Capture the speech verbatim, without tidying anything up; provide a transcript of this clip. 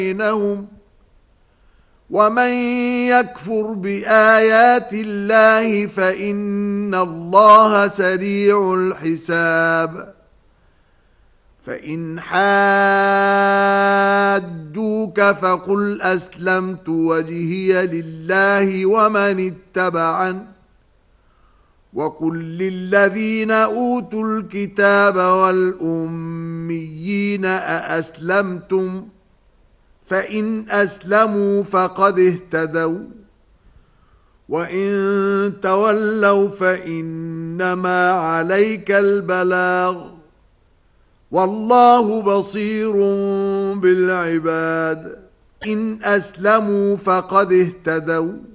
بينهم ومن يكفر بآيات الله فإن الله سريع الحساب فإن حاجوك فقل أسلمت وجهي لله ومن اتبعني وقل للذين أوتوا الكتاب والأميين أأسلمتم فإن أسلموا فقد اهتدوا وإن تولوا فإنما عليك البلاغ والله بصير بالعباد إن أسلموا فقد اهتدوا